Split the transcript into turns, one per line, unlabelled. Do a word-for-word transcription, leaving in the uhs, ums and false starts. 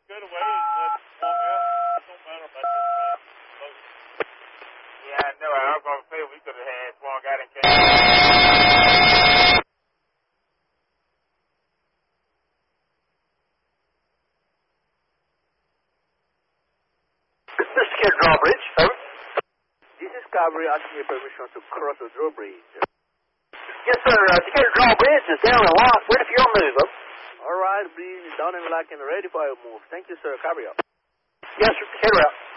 good away and let it swung out. It don't matter about this time.
Yeah, I know. I was going to say we could have had swung out and came.
This is Secure Drawbridge, over.
This is Cavalry asking your permission to cross the drawbridge.
Yes, sir. Uh, Secure Drawbridge is down and locked. Ready for your move, over.
All right, bridge is down and locked and ready for your move. Thank you, sir. Cavalry up.
Yes, sir. Secure out.